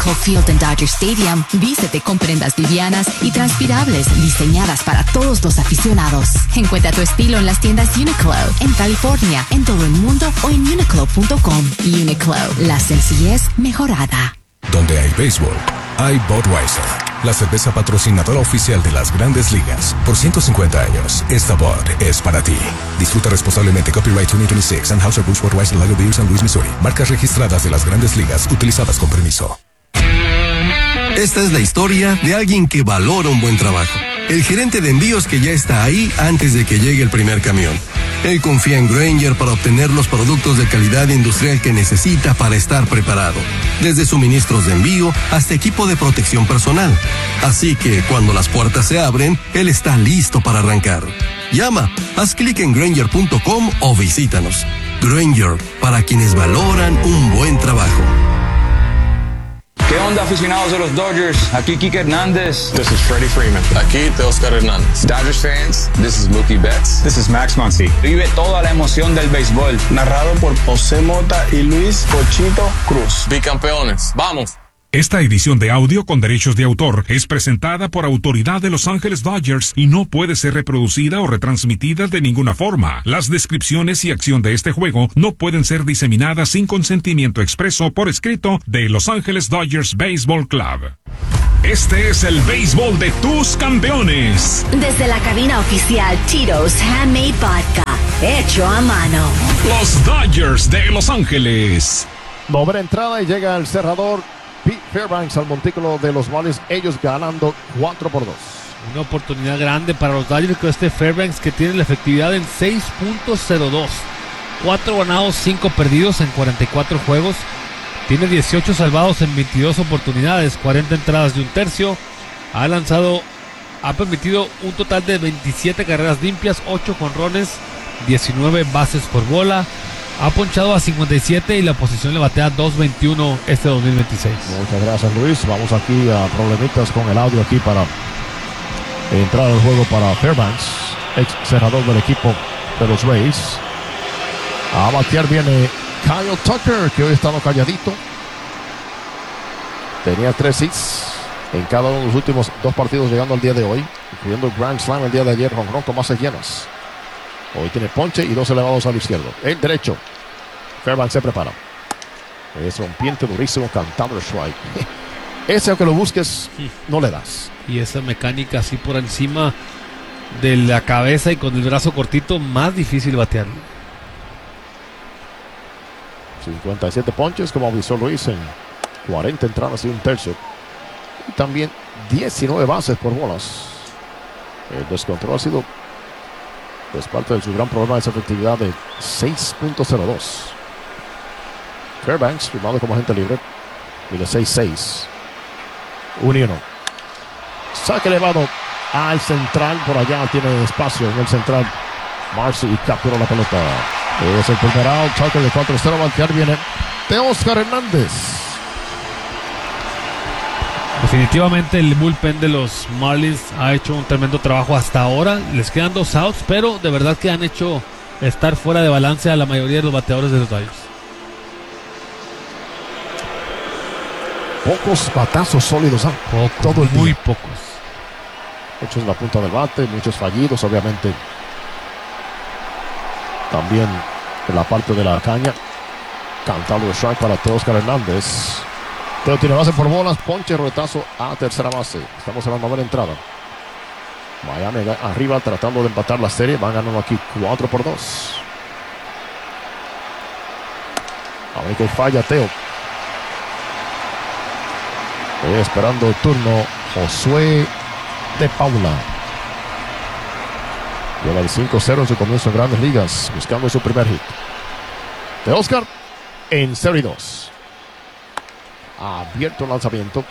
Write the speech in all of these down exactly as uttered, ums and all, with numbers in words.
Uniqlo Field en Dodger Stadium, vístete con prendas livianas y transpirables diseñadas para todos los aficionados. Encuentra tu estilo en las tiendas Uniqlo, en California, en todo el mundo o en uniqlo punto com. Uniqlo, la sencillez mejorada. Donde hay béisbol, hay Budweiser, la cerveza patrocinadora oficial de las Grandes Ligas. Por ciento cincuenta años, esta Bud es para ti. Disfruta responsablemente. Copyright veinte veintiséis, Anheuser-Busch Budweiser Lager Beer San Luis, Missouri. Marcas registradas de las Grandes Ligas, utilizadas con permiso. Esta es la historia de alguien que valora un buen trabajo. El gerente de envíos que ya está ahí antes de que llegue el primer camión. Él confía en Grainger para obtener los productos de calidad industrial que necesita para estar preparado. Desde suministros de envío hasta equipo de protección personal. Así que cuando las puertas se abren, él está listo para arrancar. Llama, haz clic en Grainger punto com o visítanos. Grainger, para quienes valoran un buen trabajo. ¿Qué onda, aficionados de los Dodgers? Aquí Kike Hernández. This is Freddie Freeman. Aquí Teoscar Hernández. Dodgers fans, this is Mookie Betts. This is Max Muncy. Vive toda la emoción del béisbol. Narrado por José Mota y Luis Cochito Cruz. Bicampeones. ¡Vamos! Esta edición de audio con derechos de autor es presentada por autoridad de Los Ángeles Dodgers y no puede ser reproducida o retransmitida de ninguna forma. Las descripciones y acción de este juego no pueden ser diseminadas sin consentimiento expreso por escrito de Los Ángeles Dodgers Baseball Club. Este es el béisbol de tus campeones. Desde la cabina oficial Tito's Handmade Vodka, hecho a mano. Los Dodgers de Los Ángeles. Novena entrada y llega el cerrador Pete Fairbanks al montículo de los Marlins, ellos ganando cuatro por dos. Una oportunidad grande para los Dodgers con este Fairbanks que tiene la efectividad en seis punto cero dos. cuatro ganados, cinco perdidos en cuarenta y cuatro juegos. Tiene dieciocho salvados en veintidós oportunidades, cuarenta entradas y un tercio. Ha lanzado, ha permitido un total de veintisiete carreras limpias, ocho jonrones, diecinueve bases por bola. Ha ponchado a cincuenta y siete y la posición le batea dos veintiuno este dos mil veintiséis. Muchas gracias, Luis. Vamos aquí a problemitas con el audio aquí para entrar al juego para Fairbanks, ex cerrador del equipo de los Rays. A batear viene Kyle Tucker, que hoy ha estado calladito. Tenía tres hits en cada uno de los últimos dos partidos llegando al día de hoy, incluyendo el Grand Slam el día de ayer, jonrón con bases llenas. Hoy tiene ponche y dos elevados al izquierdo. El derecho. Fairbanks se prepara. Es rompiente durísimo, cantando el strike. Ese, aunque lo busques, no le das. Y esa mecánica así por encima de la cabeza y con el brazo cortito, más difícil batear. cincuenta y siete ponches, como avisó Luis, en cuarenta entradas y un tercio. Y también diecinueve bases por bolas. El descontrol ha sido, pues, parte de su gran problema de esa efectividad de seis punto cero dos. Fairbanks, firmado como agente libre, mide seis seis. uno y uno. Saque elevado al central, por allá tiene espacio en el central. Marcy y capturó la pelota. Es el primer out. Tucker de cuatro cero. Batear viene Teoscar Hernández. Definitivamente el bullpen de los Marlins ha hecho un tremendo trabajo hasta ahora. Les quedan dos outs, pero de verdad que han hecho estar fuera de balance a la mayoría de los bateadores de los Dodgers. Pocos batazos sólidos, ¿eh? Poco, todo el día. Muy pocos. Muchos en la punta del bate, muchos fallidos, obviamente. También en la parte de la caña. Cantando el strike para Teoscar Hernández. Teo tiene base por bolas, ponche, roletazo a tercera base. Estamos en la novena entrada. Miami arriba tratando de empatar la serie. Van ganando aquí cuatro por dos. A ver que falla Teo. Eh, esperando el turno Josué de Paula. Lleva el cinco cero en su comienzo en Grandes Ligas, buscando su primer hit. Teoscar en serie dos. Abierto el lanzamiento.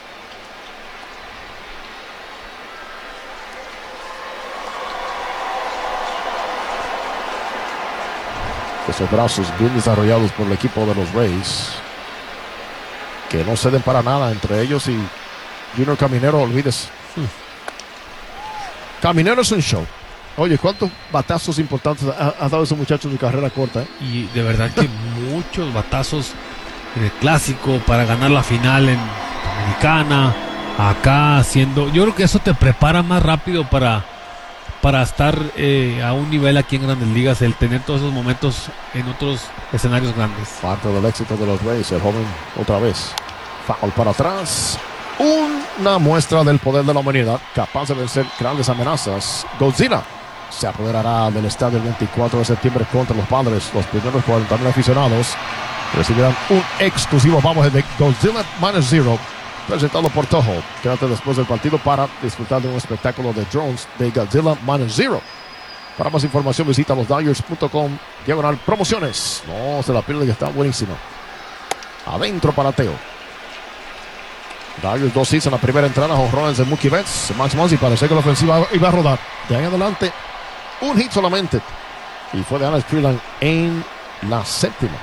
Esos brazos bien desarrollados por el equipo de los Rays, que no ceden para nada entre ellos y Junior Caminero, olvides. Hmm. Caminero es un show. Oye, ¿cuántos batazos importantes ha, ha dado ese muchacho en su carrera corta? ¿eh? Y de verdad que muchos batazos en el clásico para ganar la final en Dominicana, acá haciendo... Yo creo que eso te prepara más rápido para, para estar eh, a un nivel aquí en Grandes Ligas, el tener todos esos momentos en otros escenarios grandes. Parte del éxito de los Rays, el joven otra vez. Foul para atrás. Una muestra del poder de la humanidad, capaz de vencer grandes amenazas. Godzilla se apoderará del estadio el veinticuatro de septiembre contra los Padres. Los primeros cuarenta mil aficionados recibirán un exclusivo vamos de Godzilla Minus Zero, presentado por Toho. Quédate después del partido para disfrutar de un espectáculo de drones de Godzilla Minus Zero. Para más información visita los Dodgers punto com diagonal promociones. No se la pierda, que está buenísima. Adentro para Teo. Dodgers dos hits en la primera entrada, jonrones de Mookie Betts. Max Muncy parecía que la ofensiva iba a rodar. De ahí en adelante, un hit solamente. Y fue de Alex Freeland en la séptima.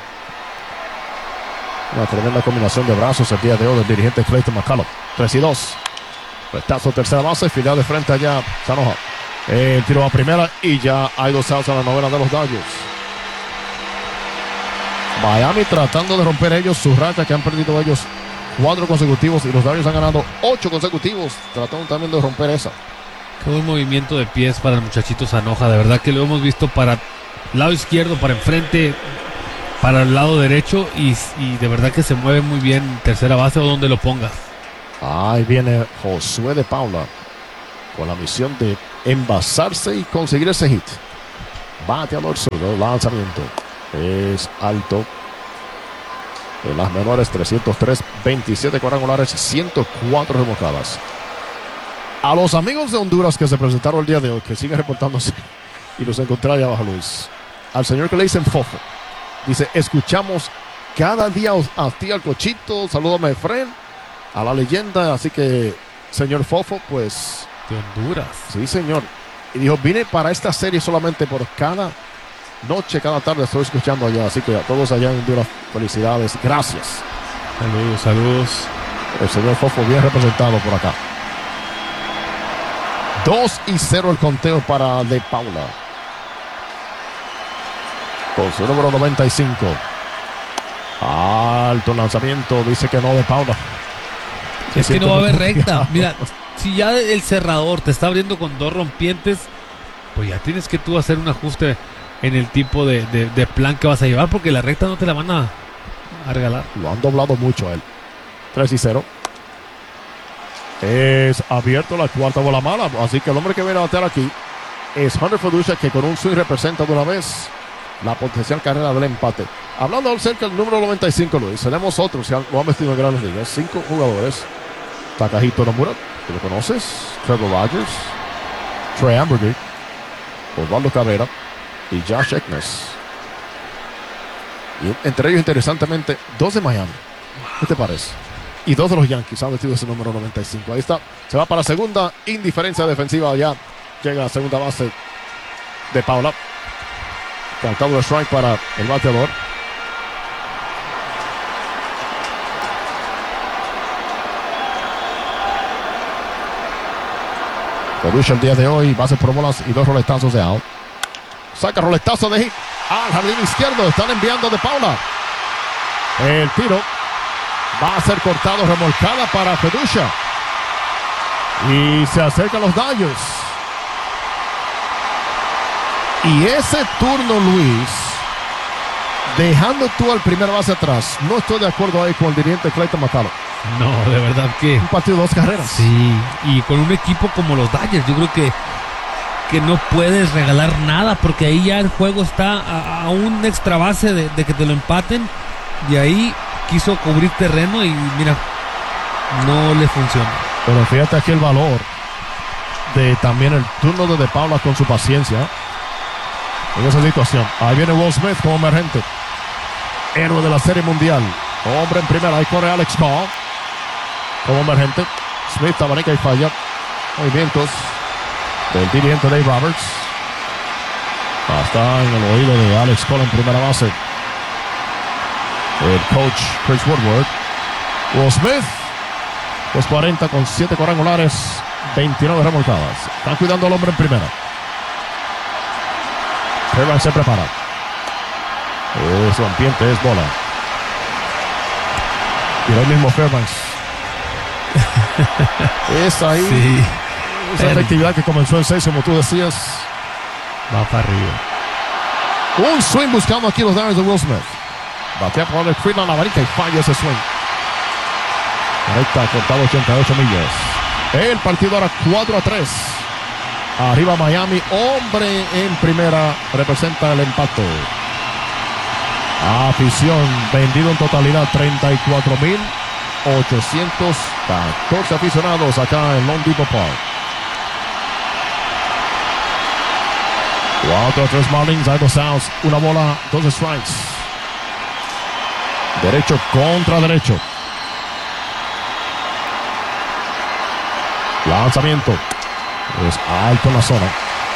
Una tremenda combinación de brazos el día de hoy del dirigente Clayton McCullough. tres y dos. Retazo tercera base, final de frente allá, Sanoja. El tiro a primera y ya hay dos outs a la novena de los Dodgers. Miami tratando de romper ellos su racha, que han perdido ellos cuatro consecutivos, y los Dodgers han ganado ocho consecutivos, tratando también de romper esa. Qué buen movimiento de pies para el muchachito Sanoja, de verdad que lo hemos visto para el lado izquierdo, para enfrente, para el lado derecho, y, y de verdad que se mueve muy bien en tercera base o donde lo pongas. Ahí viene Josué de Paula con la misión de envasarse y conseguir ese hit. Bateador zurdo, lanzamiento es alto. En las menores, trescientos tres, veintisiete cuadrangulares, ciento cuatro remolcadas. A los amigos de Honduras que se presentaron el día de hoy, que siguen reportándose, y los encontré allá abajo, Luis. Al señor que le dicen Fofo. Dice, escuchamos cada día a ti, al Cochito, salúdame, Fred, a la leyenda. Así que, señor Fofo, pues... De Honduras. Sí, señor. Y dijo, vine para esta serie solamente por cada noche, cada tarde estoy escuchando allá. Así que a todos allá en Honduras, felicidades. Gracias. Saludos, saludos. El señor Fofo bien representado por acá. dos y cero el conteo para De Paula. Con su número noventa y cinco. Alto lanzamiento. Dice que no, De Paula. Es que no va a haber recta. Mira, si ya el cerrador te está abriendo con dos rompientes, pues ya tienes que tú hacer un ajuste en el tipo de, de, de plan que vas a llevar, porque la recta no te la van a, a regalar. Lo han doblado mucho a él. tres y cero. Es abierto la cuarta bola mala. Así que el hombre que viene a batear aquí es Hunter Feduccia, que con un swing representa de una vez la potencial carrera del empate. Hablando cerca del número noventa y cinco, Luis, tenemos otros que lo han vestido en grandes ligas. Cinco jugadores. Takahito Nomura, ¿tú lo conoces? Trevor Rogers, Trey Amberger, Osvaldo Cabrera y Josh Eknes. Y entre ellos, interesantemente, dos de Miami. ¿Qué te parece? Y dos de los Yankees han vestido ese número noventa y cinco. Ahí está. Se va para segunda. Indiferencia defensiva. Ya llega a la segunda base de Paula. Cantado de strike para el bateador. Feduccia el día de hoy, bases por bolas y dos roletazos de out. Saca roletazo de hit al jardín izquierdo. Están enviando De Paula. El tiro va a ser cortado, remolcada para Feduccia. Y se acercan los Dodgers. Y ese turno, Luis, dejando tú al primer base atrás, no estoy de acuerdo ahí con el dirigente Clayton McCullough. No, de verdad que... Un partido de dos carreras. Sí, y con un equipo como los Dodgers, yo creo que, que no puedes regalar nada, porque ahí ya el juego está a, a un extra base de, de que te lo empaten, y ahí quiso cubrir terreno y mira, no le funciona. Pero fíjate aquí el valor de también el turno de De Paula con su paciencia en esa situación. Ahí viene Will Smith como emergente, héroe de la Serie Mundial. Hombre en primera, ahí corre Alex Call como emergente. Smith abanica y falla. Movimientos del dirigente Dave Roberts. Está en el oído de Alex Call en primera base el coach Chris Woodward. Will Smith, pues cuarenta con siete cuadrangulares, veintinueve remolcadas. Están cuidando al hombre en primera. Fairbanks se prepara. Es rompiente, es bola. Y ahí mismo Fairbanks Es ahí. Sí. Esa efectividad que comenzó en seis, como tú decías. Va para arriba. Un swing buscando aquí los Dodgers de Will Smith. Batea por el Freeland, la varita y falla ese swing. Recta, cortado ochenta y ocho millas. El partido ahora cuatro a tres. Arriba Miami, hombre en primera, representa el empate. Afición, vendido en totalidad treinta y cuatro mil ochocientos catorce aficionados acá en Lone Depot Park. cuatro a tres Marlins, hay dos outs, una bola, dos strikes. Derecho contra derecho. Lanzamiento. Es alto en la zona.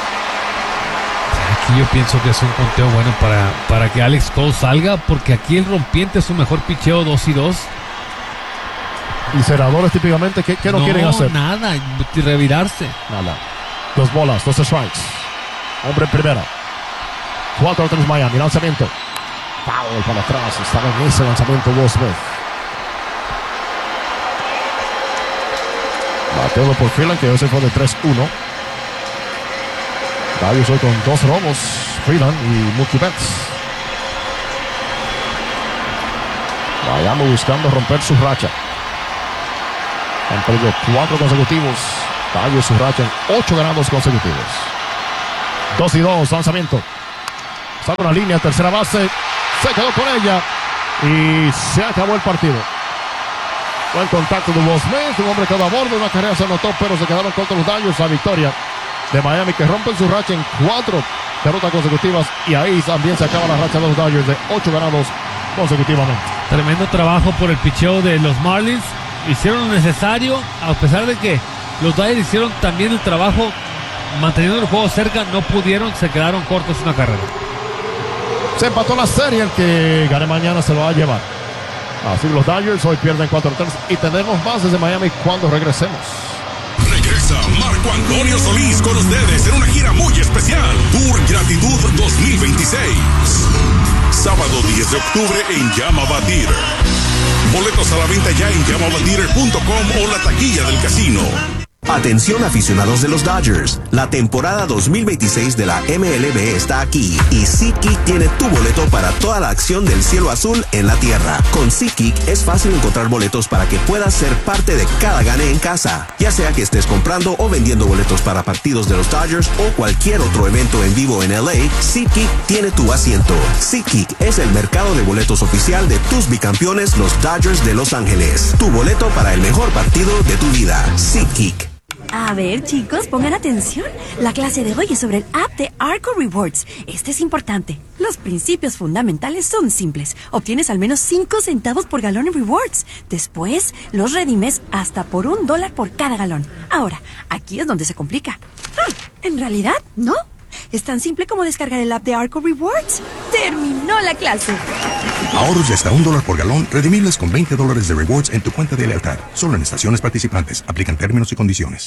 Aquí yo pienso que es un conteo bueno para, para que Alex Cole salga, porque aquí el rompiente es su mejor picheo, dos y dos. Y cerradores típicamente, ¿qué, qué no, no quieren hacer? Nada, revirarse. Nada. Dos bolas, dos strikes. Hombre en primera. cuatro a tres Miami, lanzamiento. Foul para atrás, estaba en ese lanzamiento Will Smith. Bateo por Freeland, que hoy se fue de tres uno. Darius hoy con dos robos, Freeland y Mookie Betts. Miami buscando romper su racha. Han perdido cuatro consecutivos. Darius su racha en ocho ganados consecutivos. Dos y dos, lanzamiento. Saca una línea, tercera base. Se quedó con ella. Y se acabó el partido. Buen contacto de Will Smith. Un hombre quedó a bordo. Una carrera se anotó, pero se quedaron contra los Dodgers. La victoria de Miami, que rompen su racha en cuatro derrotas consecutivas. Y ahí también se acaba la racha de los Dodgers de ocho ganados consecutivamente. Tremendo trabajo por el picheo de los Marlins. Hicieron lo necesario, a pesar de que los Dodgers hicieron también el trabajo manteniendo el juego cerca. No pudieron, se quedaron cortos en una carrera. Se empató la serie. El que gane mañana se lo va a llevar. Así los Dodgers hoy pierden cuatro a tres. Y tenemos más desde Miami cuando regresemos. Regresa Marco Antonio Solís con ustedes en una gira muy especial. Tour Gratitud dos mil veintiséis. Sábado diez de octubre en Llama Theater. Boletos a la venta ya en llama theater punto com o la taquilla del casino. Atención aficionados de los Dodgers, la temporada dos mil veintiséis de la M L B está aquí y SeatGeek tiene tu boleto para toda la acción del cielo azul en la tierra. Con SeatGeek es fácil encontrar boletos para que puedas ser parte de cada gane en casa, ya sea que estés comprando o vendiendo boletos para partidos de los Dodgers o cualquier otro evento en vivo en L A. SeatGeek tiene tu asiento. SeatGeek es el mercado de boletos oficial de tus bicampeones, los Dodgers de Los Ángeles. Tu boleto para el mejor partido de tu vida. SeatGeek. A ver, chicos, pongan atención. La clase de hoy es sobre el app de Arco Rewards. Este es importante. Los principios fundamentales son simples. Obtienes al menos cinco centavos por galón en rewards. Después, los redimes hasta por un dólar por cada galón. Ahora, aquí es donde se complica. Ah, en realidad, no. Es tan simple como descargar el app de Arco Rewards. ¡Terminó la clase! Ahorros de hasta un dólar por galón, redimibles con veinte dólares de rewards en tu cuenta de lealtad. Solo en estaciones participantes. Aplican términos y condiciones.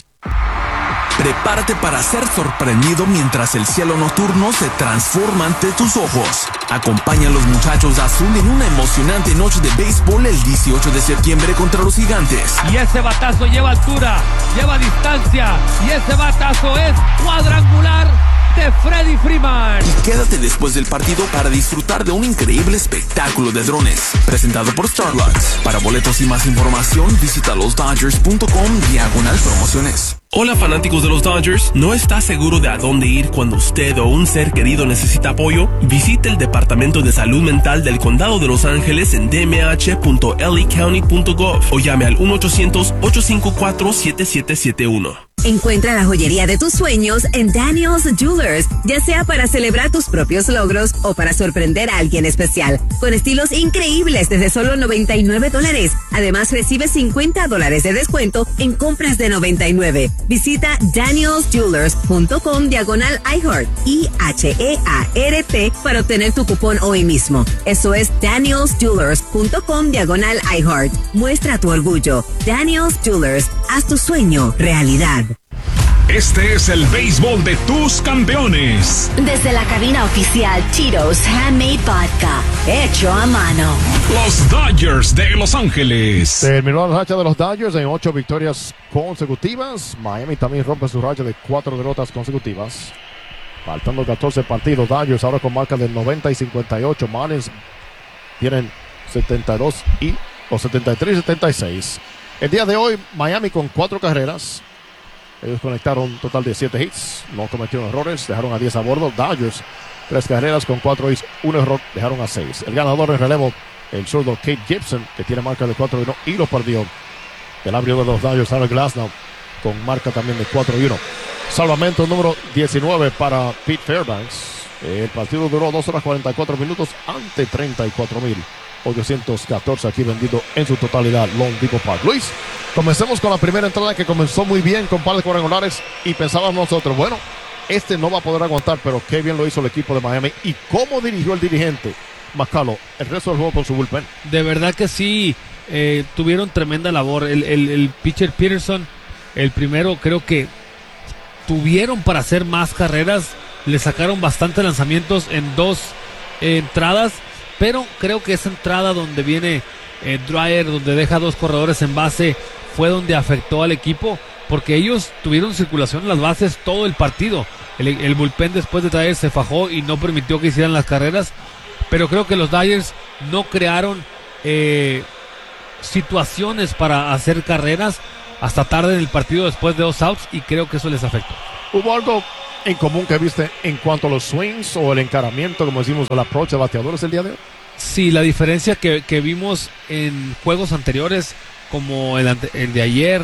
Prepárate para ser sorprendido mientras el cielo nocturno se transforma ante tus ojos. Acompaña a los muchachos azul en una emocionante noche de béisbol el dieciocho de septiembre contra los Gigantes. Y ese batazo lleva altura, lleva distancia, y ese batazo es cuadrangular de Freddie Freeman. Y quédate después del partido para disfrutar de un increíble espectáculo de drones presentado por Starlux. Para boletos y más información visita los dodgers punto com diagonal promociones. Hola fanáticos de los Dodgers, ¿no está seguro de a dónde ir cuando usted o un ser querido necesita apoyo? Visite el Departamento de Salud Mental del Condado de Los Ángeles en d m h punto l a county punto gov o llame al uno ochocientos, ocho cinco cuatro, siete siete siete uno. Encuentra la joyería de tus sueños en Daniel's Jewelers, ya sea para celebrar tus propios logros o para sorprender a alguien especial, con estilos increíbles desde solo noventa y nueve dólares. Además, recibe cincuenta dólares de descuento en compras de noventa y nueve. Visita daniels jewelers punto com diagonal iHeart, I H E A R T, para obtener tu cupón hoy mismo. Eso es daniels jewelers punto com diagonal iHeart. Muestra tu orgullo. Daniel's Jewelers, haz tu sueño realidad. Este es el béisbol de tus campeones. Desde la cabina oficial Tito's Handmade Vodka, hecho a mano. Los Dodgers de Los Ángeles. Terminó la racha de los Dodgers en ocho victorias consecutivas. Miami también rompe su racha de cuatro derrotas consecutivas. Faltando catorce partidos, Dodgers ahora con marca de noventa y cincuenta y ocho. Marlins tienen setenta y dos y, o setenta y tres y setenta y seis. El día de hoy, Miami con cuatro carreras. Ellos conectaron un total de siete hits. No cometieron errores. Dejaron a diez a bordo. Dodgers, tres carreras con cuatro hits. Un error. Dejaron a seis. El ganador en relevo, el zurdo Kate Gibson, que tiene marca de cuatro y uno y lo perdió. El abridor de los Dodgers, Aaron Glasnow, con marca también de cuatro y uno. Salvamento número diecinueve para Pete Fairbanks. El partido duró dos horas cuarenta y cuatro minutos ante treinta y cuatro mil ochocientos catorce aquí vendido en su totalidad Lone Depot Park. Luis, comencemos con la primera entrada que comenzó muy bien con par de cuadrangulares y pensábamos nosotros, bueno, este no va a poder aguantar, pero qué bien lo hizo el equipo de Miami y cómo dirigió el dirigente Macalo el resto del juego con su bullpen. De verdad que sí, eh, tuvieron tremenda labor. El, el, el pitcher Peterson, el primero, creo que tuvieron para hacer más carreras, le sacaron bastantes lanzamientos en dos eh, entradas, pero creo que esa entrada donde viene eh, Dreyer, donde deja dos corredores en base, fue donde afectó al equipo, porque ellos tuvieron circulación en las bases todo el partido. El, el bullpen después de Dreyer se fajó y no permitió que hicieran las carreras, pero creo que los Dodgers no crearon eh, situaciones para hacer carreras hasta tarde en el partido después de dos outs, y creo que eso les afectó. ¿Hubo algo en común que viste en cuanto a los swings o el encaramiento, como decimos, el approach de bateadores el día de hoy? Sí, la diferencia que, que vimos en juegos anteriores, como el, ante, el de ayer,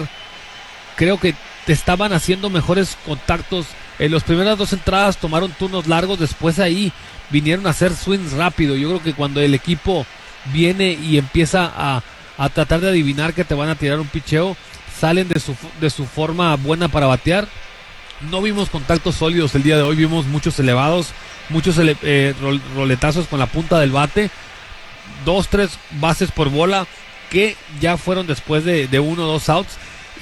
creo que te estaban haciendo mejores contactos. En las primeras dos entradas tomaron turnos largos, después ahí vinieron a hacer swings rápido. Yo creo que cuando el equipo viene y empieza a, a tratar de adivinar que te van a tirar un picheo, salen de su, de su forma buena para batear. No vimos contactos sólidos el día de hoy, vimos muchos elevados, muchos ele, eh, rol, roletazos con la punta del bate, dos, tres bases por bola que ya fueron después de, de uno o dos outs,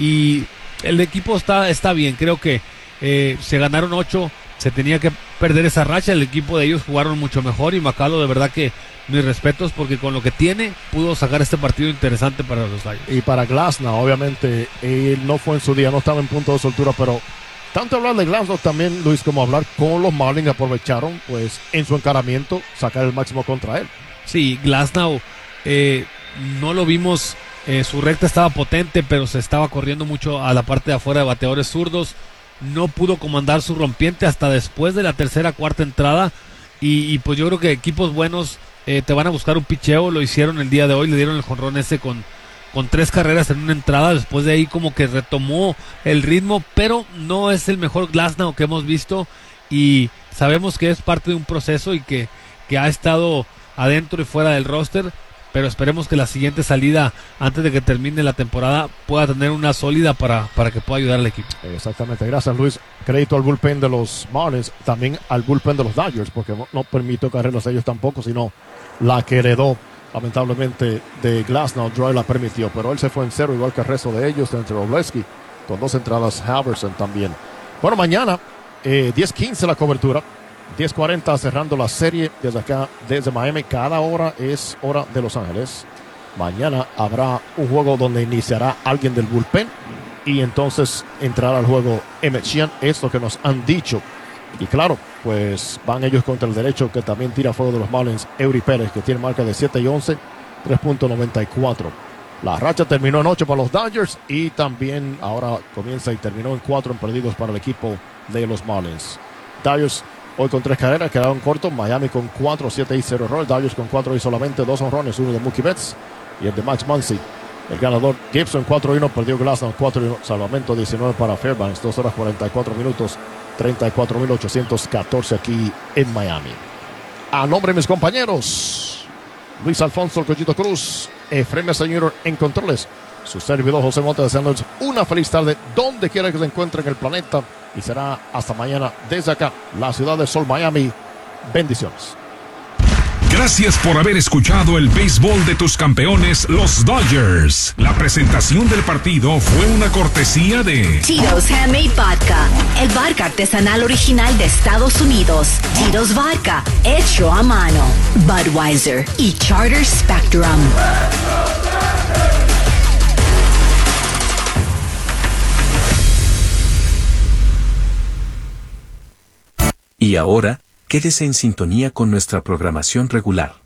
y el equipo está, está bien. Creo que eh, se ganaron ocho, se tenía que perder esa racha, el equipo de ellos jugaron mucho mejor, y Macalo, de verdad que mis respetos, porque con lo que tiene pudo sacar este partido interesante para los Dodgers. Y para Glasnow, obviamente, él no fue en su día, no estaba en punto de soltura, pero tanto hablar de Glasnow también, Luis, como hablar con los Marlins, aprovecharon pues en su encaramiento sacar el máximo contra él. Sí, Glasnow eh, no lo vimos, eh, su recta estaba potente, pero se estaba corriendo mucho a la parte de afuera de bateadores zurdos. No pudo comandar su rompiente hasta después de la tercera, cuarta entrada, y, y pues yo creo que equipos buenos eh, te van a buscar un picheo. Lo hicieron el día de hoy, le dieron el jonrón ese con con tres carreras en una entrada. Después de ahí como que retomó el ritmo, pero no es el mejor Glasnow que hemos visto, y sabemos que es parte de un proceso y que, que ha estado adentro y fuera del roster, pero esperemos que la siguiente salida, antes de que termine la temporada, pueda tener una sólida para, para que pueda ayudar al equipo. Exactamente, gracias Luis. Crédito al bullpen de los Marlins, también al bullpen de los Dodgers, porque no, no permitió carreras a ellos tampoco, sino la que heredó lamentablemente de Glasnow. Dreyer la permitió, pero él se fue en cero, igual que el resto de ellos, entre Robleski, con dos entradas, Halverson también. Bueno, mañana eh, diez quince la cobertura, diez cuarenta cerrando la serie desde acá, desde Miami. Cada hora es hora de Los Ángeles. Mañana habrá un juego donde iniciará alguien del bullpen y entonces entrará al juego Emmett Sheehan, es lo que nos han dicho. Y claro, pues van ellos contra el derecho, que también tira fuego de los Marlins, Eury Pérez, que tiene marca de siete y once, tres punto noventa y cuatro. La racha terminó en ocho para los Dodgers, y también ahora comienza y terminó en cuatro en perdidos para el equipo de los Marlins. Dodgers hoy con tres carreras, quedaron cortos. Miami con cuatro, siete y cero error. Dodgers con cuatro y solamente dos honrones, uno de Mookie Betts y el de Max Muncy. El ganador Gibson cuatro y uno, perdió Glasnow cuatro y uno, salvamento diecinueve para Fairbanks, dos horas cuarenta y cuatro minutos, treinta y cuatro mil ochocientos catorce aquí en Miami. A nombre de mis compañeros, Luis Alfonso El Cochito Cruz, Efraín Señor en controles, su servidor José Mota, deseándoles una feliz tarde donde quiera que se encuentren en el planeta, y será hasta mañana desde acá, la ciudad del sol, Miami. Bendiciones. Gracias por haber escuchado el béisbol de tus campeones, los Dodgers. La presentación del partido fue una cortesía de Tito's Handmade Vodka, el vodka artesanal original de Estados Unidos. Tito's Vodka, hecho a mano. Budweiser y Charter Spectrum. Y ahora, quédese en sintonía con nuestra programación regular.